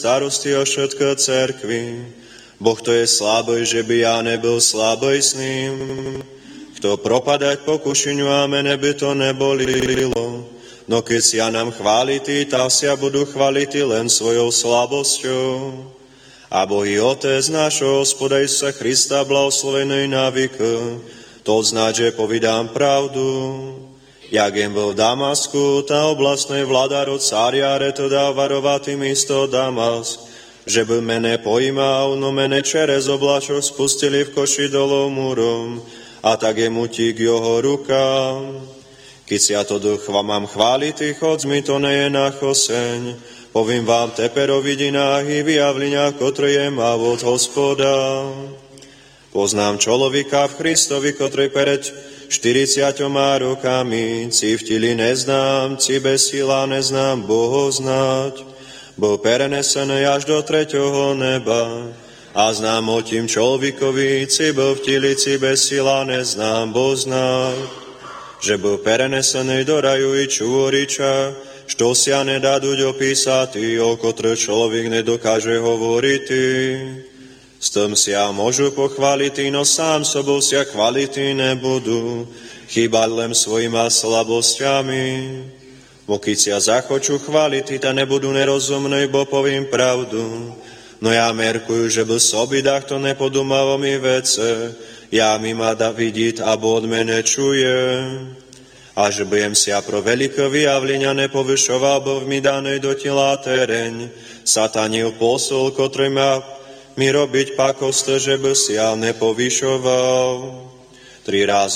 starosti o všetko cerkvi. Boh to je slabý, že by ja nebyl slabý s ním. Kto propadať pokušeniu a mene by to nebolilo. No keď si ja nám chváliti, tá si ja budu chváliti len svojou slabosťou. A Boh i Otec nášho Hospoda Isusa Krista, blahoslovený na veky, to znáť, že povídám pravdu. Jak jem byl v Damasku, tá oblastnej vládaro cária Retoda varovatý místo Damask, že by mene pojímal, no mene čerez oblačok spustili v koši dolov múrom, a tak je mu tík jeho rukám. Keď si ja to duch mám chváliť, chod mi to nie je na choseň, povím vám teper o vidinách i vyjavleniach, ktoré je má od Hospoda. Poznám človeka v Kristovi, ktorý pred 40 rokami, ci v tili neznám, ci bez sila neznám Boho znať. Bol prenesený až do 3. neba. A znám o tým človekovi, ci bol v tili, ci bez sila neznám Boh znať. Že bol prenesený do raju i čúriča, što si ja nedá duť opísať, o ktoré človek nedokáže hovoriť. S tým si ja môžu pochváliť, no sám sobou si ja chváliť nebudu, chýbať len svojima slabosťami. Bo keď si ja zachoču chváliť, ta nebudu nerozumnej, bo poviem pravdu. No ja merkuju, že by sobidách to nepodumalo mi vece, ja mi má da vidieť, abo od mene čuje. A že budem si ja pro veľké vyjavlenia nepovyšoval, bo v mi danej do tela tereň, satanil posol, ktorý má mi robiť pakost, že by si ja nepovyšoval. 3 razy